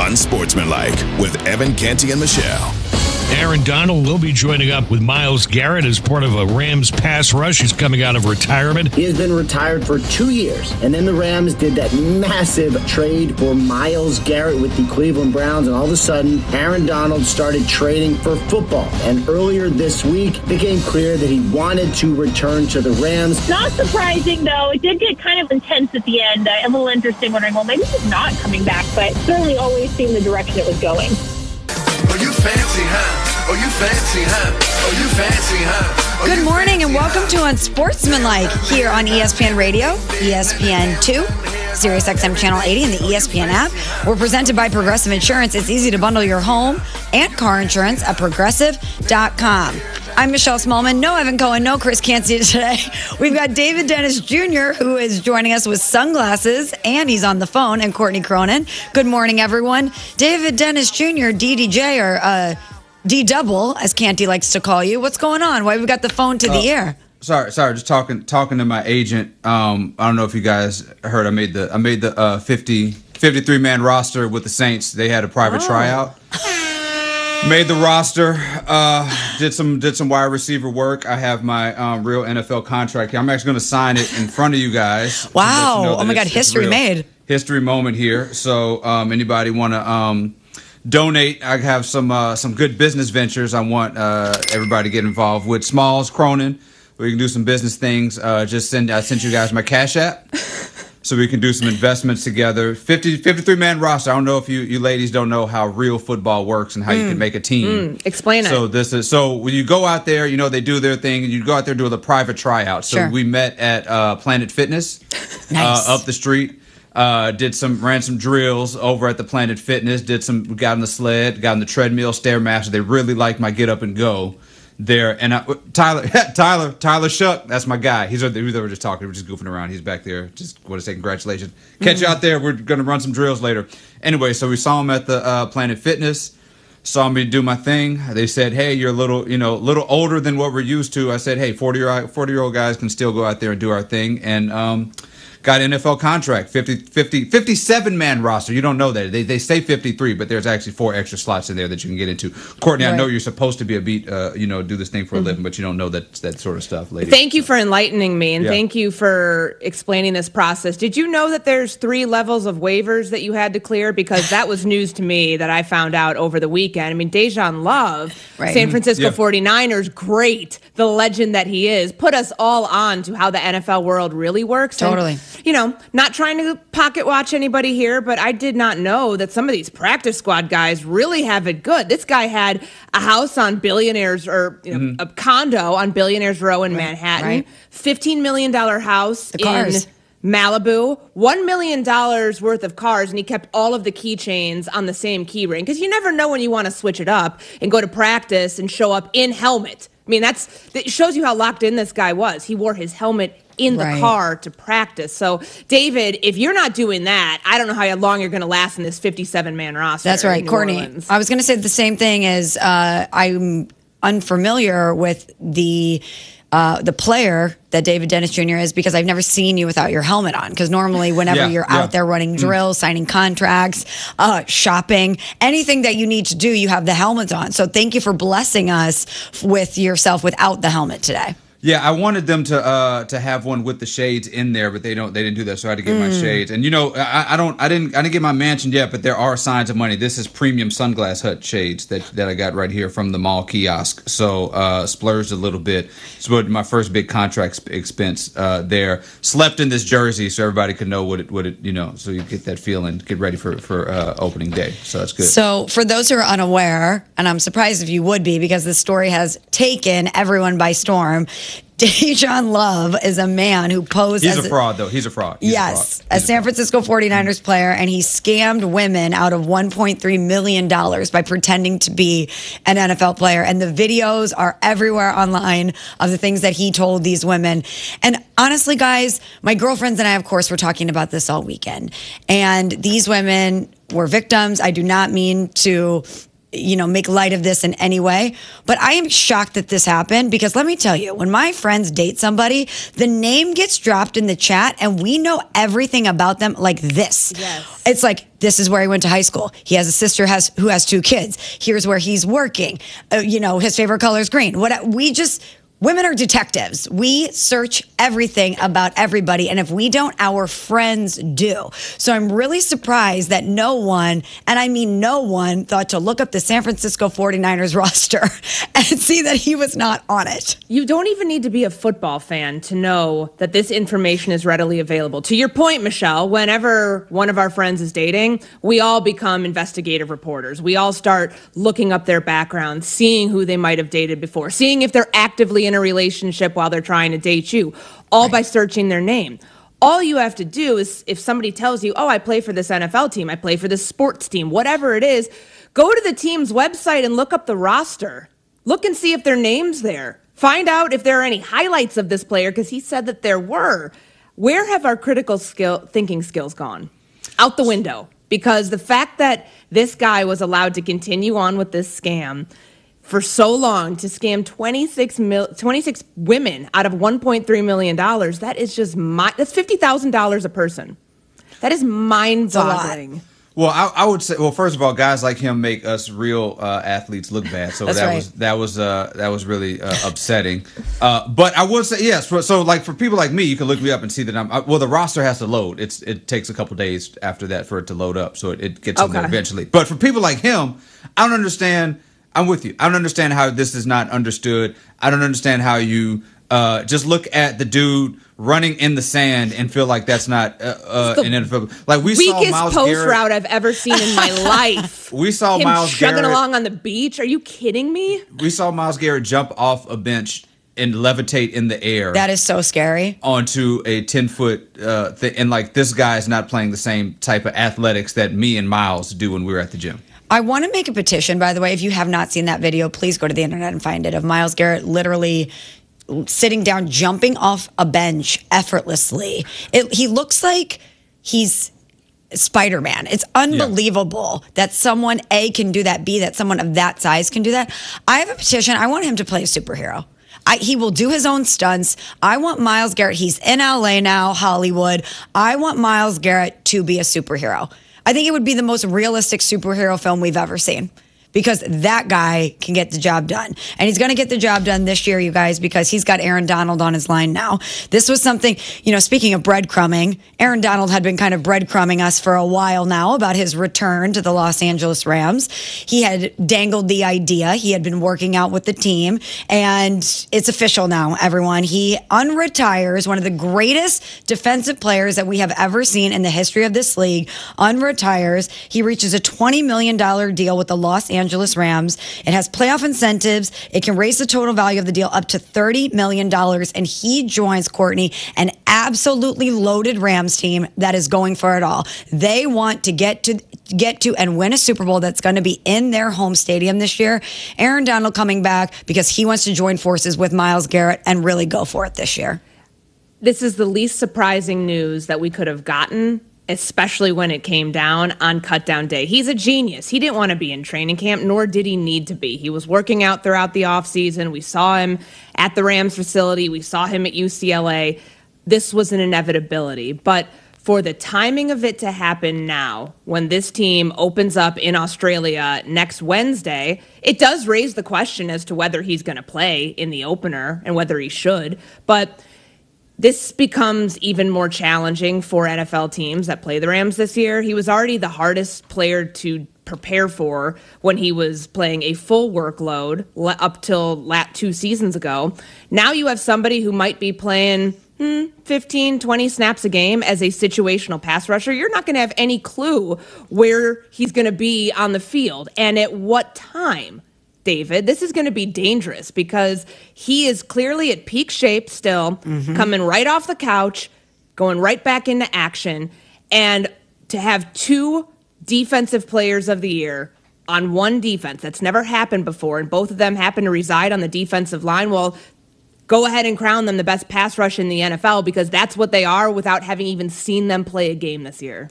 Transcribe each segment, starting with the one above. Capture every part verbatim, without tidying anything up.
Unsportsmanlike with Evan Canty and Michelle. Aaron Donald will be joining up with Myles Garrett as part of a Rams pass rush. He's coming out of retirement. He has been retired for two years. And then the Rams did that massive trade for Myles Garrett with the Cleveland Browns. And all of a sudden, Aaron Donald started trading for football. And earlier this week, it became clear that he wanted to return to the Rams. Not surprising, though. It did get kind of intense at the end. I'm a little interested, wondering, well, maybe he's not coming back. But certainly always seemed the direction it was going. Oh, you fancy, huh? Oh, you fancy, huh? Oh, you fancy, huh? Oh, Good morning and welcome to Unsportsmanlike here on E S P N Radio, E S P N two, Sirius X M Channel eighty, and the E S P N app. We're presented by Progressive Insurance. It's easy to bundle your home and car insurance at progressive dot com. I'm Michelle Smallman. No Evan Cohen, no Chris Canty today. We've got David Dennis Junior, who is joining us with sunglasses, and he's on the phone, and Courtney Cronin. Good morning, everyone. David Dennis Junior, D D J, or uh, D-Double, as Canty likes to call you. What's going on? Why we got the phone to uh, the air? Sorry, sorry. Just talking talking to my agent. Um, I don't know if you guys heard. I made the I made the uh, fifty, fifty-three man roster with the Saints. They had a private oh. tryout. Made the roster, uh, did some did some wide receiver work. I have my um, real N F L contract here. I'm actually going to sign it in front of you guys. Wow! You know oh my God! History made. History moment here. So um, anybody want to um, donate? I have some uh, some good business ventures. I want uh, everybody to get involved with. Smalls, Cronin. We can do some business things. Uh, just send. I sent you guys my Cash App. So we can do some investments together. fifty, fifty-three man roster. I don't know if you, you ladies don't know how real football works and how mm. you can make a team. Mm. Explain so it. So this is so when you go out there, you know they do their thing, and you go out there do a private tryout. So sure. we met at uh, Planet Fitness, nice. uh, up the street. Uh, did some ran some drills over at the Planet Fitness. Did some got on the sled, got on the treadmill, Stairmaster. They really liked my get up and go there. And I, Tyler, Tyler, Tyler Shuck, that's my guy. He's over there. We were just talking. We're just goofing around. He's back there. Just want to say congratulations. Catch mm-hmm. you out there. We're going to run some drills later. Anyway, so we saw him at the uh, Planet Fitness. Saw me do my thing. They said, "Hey, you're a little, you know, a little older than what we're used to." I said, "Hey, forty year old guys can still go out there and do our thing." And um, got an N F L contract, fifty, fifty, fifty-seven man roster. You don't know that. They they say fifty-three, but there's actually four extra slots in there that you can get into. Courtney, right. I know you're supposed to be a beat, uh, you know, do this thing for a mm-hmm. living, but you don't know that that sort of stuff, ladies. Thank you for enlightening me, and yeah. thank you for explaining this process. Did you know that there's three levels of waivers that you had to clear? Because that was news to me that I found out over the weekend. I mean, Dejan Love, right. San Francisco yeah. forty-niners, great, the legend that he is, put us all on to how the N F L world really works. Totally. And, you know, not trying to pocket watch anybody here, but I did not know that some of these practice squad guys really have it good. This guy had a house on Billionaires, or you know, mm-hmm. a condo on Billionaires Row in right, Manhattan, right. fifteen million dollars house in Malibu, one million dollars worth of cars, and he kept all of the keychains on the same key ring. Because you never know when you want to switch it up and go to practice and show up in helmet. I mean, that's it shows you how locked in this guy was. He wore his helmet in the right. car to practice. So, David, if you're not doing that, I don't know how long you're going to last in this fifty-seven man roster. That's right, Courtney. Orleans. I was going to say the same thing as uh, I'm unfamiliar with the uh, the player that David Dennis Junior is, because I've never seen you without your helmet on. Because normally whenever yeah, you're yeah. out there running drills, mm. signing contracts, uh, shopping, anything that you need to do, you have the helmet on. So thank you for blessing us with yourself without the helmet today. Yeah, I wanted them to uh, to have one with the shades in there, but they don't. They didn't do that, so I had to get mm. my shades. And you know, I, I don't. I didn't. I didn't get my mansion yet, but there are signs of money. This is premium Sunglass Hut shades that, that I got right here from the mall kiosk. So uh, splurged a little bit. So my first big contract expense uh, there. Slept in this jersey so everybody could know what it what it you know. So you get that feeling. Get ready for for uh, opening day. So that's good. So for those who are unaware, and I'm surprised if you would be, because this story has taken everyone by storm. Dejan Love is a man who posed He's as a fraud, though. He's a fraud. He's yes, a, fraud. He's a San Francisco forty-niners player, and he scammed women out of one point three million dollars by pretending to be an N F L player. And the videos are everywhere online of the things that he told these women. And honestly, guys, my girlfriends and I, of course, were talking about this all weekend. And these women were victims. I do not mean to you know, make light of this in any way, but I am shocked that this happened because let me tell you, when my friends date somebody, the name gets dropped in the chat and we know everything about them like this. Yes. It's like, this is where he went to high school. He has a sister has who has two kids. Here's where he's working. Uh, you know, his favorite color is green. What we just... Women are detectives. We search everything about everybody. And if we don't, our friends do. So I'm really surprised that no one, and I mean no one, thought to look up the San Francisco forty-niners roster and see that he was not on it. You don't even need to be a football fan to know that this information is readily available. To your point, Michelle, whenever one of our friends is dating, we all become investigative reporters. We all start looking up their background, seeing who they might have dated before, seeing if they're actively in a relationship while they're trying to date you, all right. by searching their name. All you have to do is, if somebody tells you, oh, I play for this N F L team, I play for this sports team, whatever it is, go to the team's website and look up the roster. Look and see if their name's there. Find out if there are any highlights of this player, because he said that there were. Where have our critical skill thinking skills gone? Out the window. Because the fact that this guy was allowed to continue on with this scam for so long, to scam twenty-six, mil, twenty-six women out of one point three million dollars, that is just, mi- that's fifty thousand dollars a person. That is mind-boggling. Well, I, I would say, well, first of all, guys like him make us real uh, athletes look bad. So That's that right. was that was uh, that was really uh, upsetting. Uh, but I would say yes. For, so like for people like me, you can look me up and see that I'm. I, well, the roster has to load. It's it takes a couple days after that for it to load up, so it, it gets in Okay. there eventually. But for people like him, I don't understand. I'm with you. I don't understand how this is not understood. I don't understand how you uh, just look at the dude running in the sand and feel like that's not uh, uh, an N F L. Like we saw Weakest Myles post Garrett. route I've ever seen in my life. We saw Him Myles chugging Garrett. along on the beach. Are you kidding me? We saw Myles Garrett jump off a bench and levitate in the air. That is so scary. Onto a ten foot uh, thing, and like this guy is not playing the same type of athletics that me and Miles do when we were at the gym. I want to make a petition, by the way. If you have not seen that video, please go to the internet and find it, of Myles Garrett literally sitting down, jumping off a bench effortlessly. It, he looks like he's Spider-Man. It's unbelievable yeah. that someone, A, can do that, B, that someone of that size can do that. I have a petition. I want him to play a superhero. I, he will do his own stunts. I want Myles Garrett. He's in L A now, Hollywood. I want Myles Garrett to be a superhero. I think it would be the most realistic superhero film we've ever seen, because that guy can get the job done. And he's going to get the job done this year, you guys, because he's got Aaron Donald on his line now. This was something, you know, speaking of breadcrumbing, Aaron Donald had been kind of breadcrumbing us for a while now about his return to the Los Angeles Rams. He had dangled the idea. He had been working out with the team, and it's official now, everyone. He unretires one of the greatest defensive players that we have ever seen in the history of this league. Unretires. He reaches a twenty million dollars deal with the Los Angeles Angeles Rams. It has playoff incentives. It can raise the total value of the deal up to thirty million dollars. And he joins, Courtney, an absolutely loaded Rams team that is going for it all. They want to get to get to and win a Super Bowl that's going to be in their home stadium this year. Aaron Donald coming back because he wants to join forces with Myles Garrett and really go for it this year. This is the least surprising news that we could have gotten, especially when it came down on cutdown day. He's a genius. He didn't want to be in training camp, nor did he need to be. He was working out throughout the offseason. We saw him at the Rams facility. We saw him at U C L A. This was an inevitability. But for the timing of it to happen now, when this team opens up in Australia next Wednesday, it does raise the question as to whether he's going to play in the opener and whether he should. But this becomes even more challenging for N F L teams that play the Rams this year. He was already the hardest player to prepare for when he was playing a full workload up till two seasons ago. Now you have somebody who might be playing hmm, fifteen, twenty snaps a game as a situational pass rusher. You're not going to have any clue where he's going to be on the field and at what time. David, this is going to be dangerous because he is clearly at peak shape still, mm-hmm. coming right off the couch, going right back into action. And to have two defensive players of the year on one defense, that's never happened before, and both of them happen to reside on the defensive line, well, go ahead and crown them the best pass rush in the N F L because that's what they are without having even seen them play a game this year.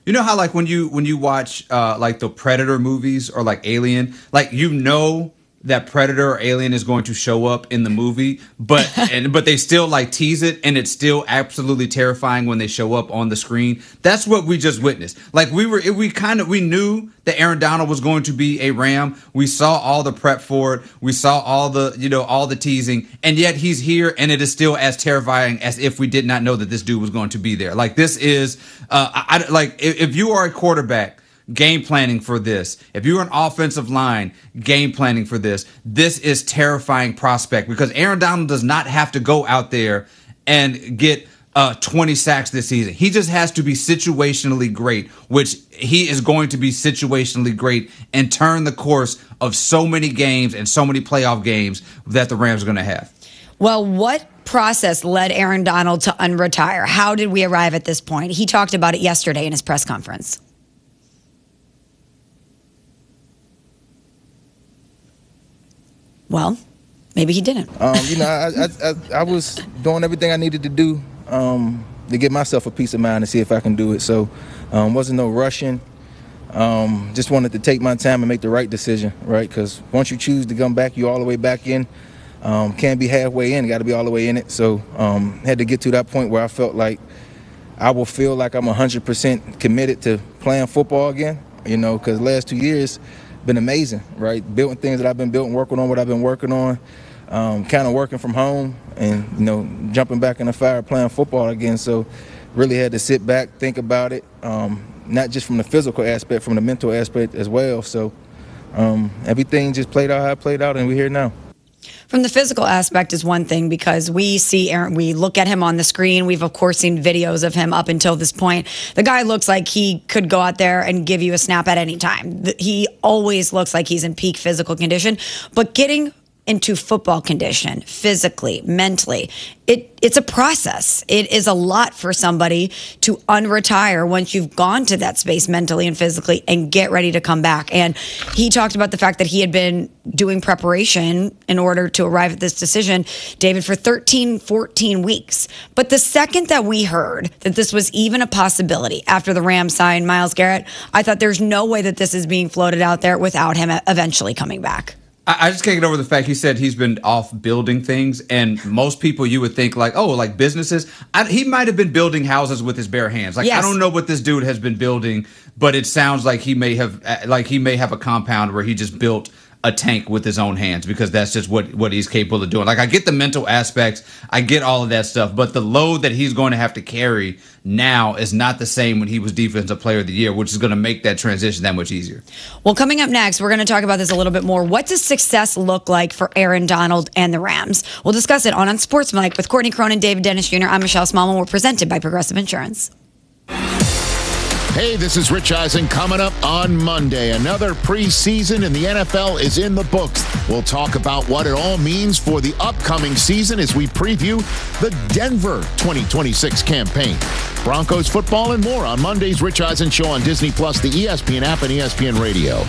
You know how like when you when you watch uh, like the Predator movies or like Alien, like you know that Predator or Alien is going to show up in the movie, but and but they still like tease it, and it's still absolutely terrifying when they show up on the screen. That's what we just witnessed. Like we were, we kind of we knew that Aaron Donald was going to be a Ram. We saw all the prep for it. We saw all the you know all the teasing, and yet he's here, and it is still as terrifying as if we did not know that this dude was going to be there. Like this is, uh, I, I like if, if you are a quarterback. Game planning for this. If you're an offensive line, game planning for this. This is terrifying prospect because Aaron Donald does not have to go out there and get uh, twenty sacks this season. He just has to be situationally great, which he is going to be situationally great and turn the course of so many games and so many playoff games that the Rams are going to have. Well, what process led Aaron Donald to unretire? How did we arrive at this point? He talked about it yesterday in his press conference. Well, maybe he didn't. Um, you know, I, I, I, I was doing everything I needed to do um, to give myself a peace of mind and see if I can do it. So um, wasn't no rushing. Um, just wanted to take my time and make the right decision, right? Because once you choose to come back, you're all the way back in. Um, can't be halfway in. Got to be all the way in it. So um, had to get to that point where I felt like I will feel like I'm one hundred percent committed to playing football again, you know, because the last two years been amazing, right? Building things that I've been building, working on what I've been working on, um, kind of working from home and, you know, jumping back in the fire, playing football again. So really had to sit back, think about it, um, not just from the physical aspect, from the mental aspect as well. So um, everything just played out how it played out, and we're here now. From the physical aspect is one thing because we see Aaron, we look at him on the screen. We've, of course, seen videos of him up until this point. The guy looks like he could go out there and give you a snap at any time. He always looks like he's in peak physical condition. But getting into football condition, physically, mentally, it it's a process. It is a lot for somebody to unretire once you've gone to that space mentally and physically and get ready to come back. And he talked about the fact that he had been doing preparation in order to arrive at this decision, David, for thirteen, fourteen weeks. But the second that we heard that this was even a possibility after the Rams signed Myles Garrett, I thought there's no way that this is being floated out there without him eventually coming back. I just can't get over the fact he said he's been off building things, and most people you would think like, oh, like businesses. I, he might have been building houses with his bare hands. Like yes. I don't know what this dude has been building, but it sounds like he may have like he may have a compound where he just built a tank with his own hands because that's just what, what he's capable of doing. Like I get the mental aspects, I get all of that stuff, but the load that he's going to have to carry now is not the same when he was Defensive Player of the Year, which is going to make that transition that much easier. Well, coming up next, we're going to talk about this a little bit more. What does success look like for Aaron Donald and the Rams? We'll discuss it on Unsportsmanlike with Courtney Cronin, David Dennis Junior I'm Michelle Smallman. We're presented by Progressive Insurance. Hey, this is Rich Eisen coming up on Monday. Another preseason in the N F L is in the books. We'll talk about what it all means for the upcoming season as we preview the Denver twenty twenty-six campaign. Broncos football and more on Monday's Rich Eisen Show on Disney Plus, the E S P N app, and E S P N Radio.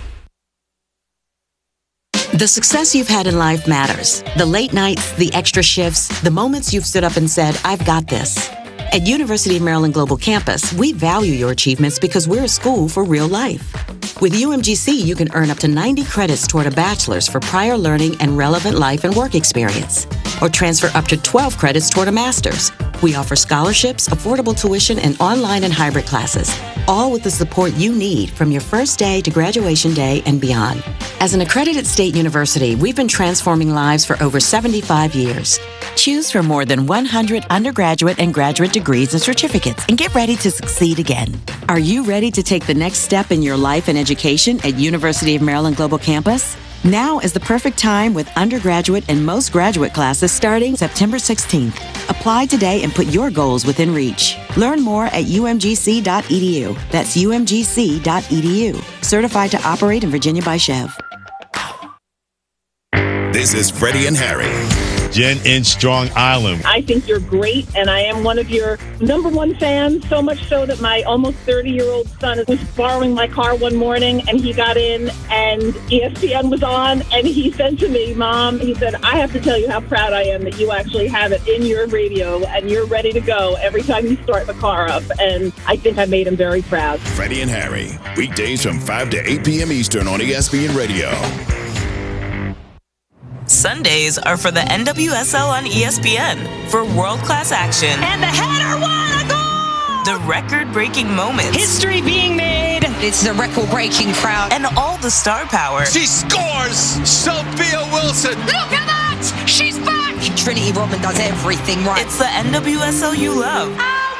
The success you've had in life matters. The late nights, the extra shifts, the moments you've stood up and said, I've got this. At University of Maryland Global Campus, we value your achievements because we're a school for real life. With U M G C, you can earn up to ninety credits toward a bachelor's for prior learning and relevant life and work experience, or transfer up to twelve credits toward a master's. We offer scholarships, affordable tuition, and online and hybrid classes, all with the support you need from your first day to graduation day and beyond. As an accredited state university, we've been transforming lives for over seventy-five years. Choose from more than one hundred undergraduate and graduate degrees and certificates and get ready to succeed again. Are you ready to take the next step in your life and education at University of Maryland Global Campus? Now is the perfect time with undergraduate and most graduate classes starting September sixteenth. Apply today and put your goals within reach. Learn more at U M G C dot E D U. That's U M G C dot E D U. Certified to operate in Virginia by Chev. This is Freddie and Harry. Jen in Strong Island. I think you're great, and I am one of your number one fans, so much so that my almost thirty-year-old son was borrowing my car one morning, and he got in, and E S P N was on, and he said to me, Mom, he said, I have to tell you how proud I am that you actually have it in your radio, and you're ready to go every time you start the car up, and I think I made him very proud. Freddie and Harry, weekdays from five to eight p.m. Eastern on E S P N Radio. Sundays are for the N W S L on E S P N for world-class action. And the header won a goal! The record-breaking moments. History being made. It's the record-breaking crowd. And all the star power. She scores! Sophia Wilson! Look at that! She's back! Trinity Rodman does everything right. It's the N W S L you love.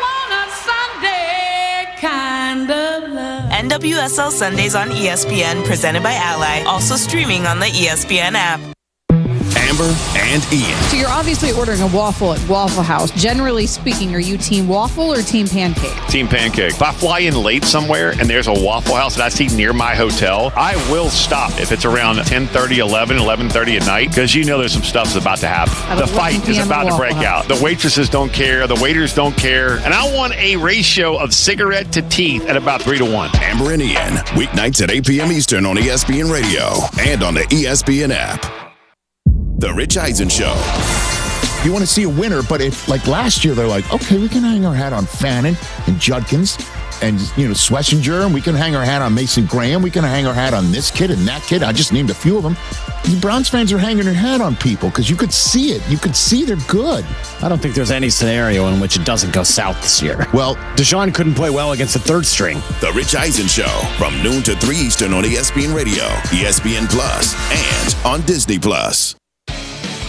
I want a Sunday kind of love. N W S L Sundays on E S P N, presented by Ally. Also streaming on the E S P N app. Amber and Ian. So you're obviously ordering a waffle at Waffle House. Generally speaking, are you team waffle or team pancake? Team pancake. If I fly in late somewhere and there's a Waffle House that I see near my hotel, I will stop if it's around ten thirty, eleven, eleven thirty at night, because you know there's some stuff's about to happen. The fight is about to break out. The waitresses don't care. The waiters don't care. And I want a ratio of cigarette to teeth at about three to one. Amber and Ian, weeknights at eight p.m. Eastern on E S P N Radio and on the E S P N app. The Rich Eisen Show. You want to see a winner, but if, like last year, they're like, okay, we can hang our hat on Fannin and Judkins and, you know, Schlesinger, and we can hang our hat on Mason Graham. We can hang our hat on this kid and that kid. I just named a few of them. The Browns fans are hanging their hat on people because you could see it. You could see they're good. I don't think there's any scenario in which it doesn't go south this year. Well, Deshaun couldn't play well against the third string. The Rich Eisen Show from noon to three Eastern on E S P N Radio, E S P N Plus, and on Disney Plus.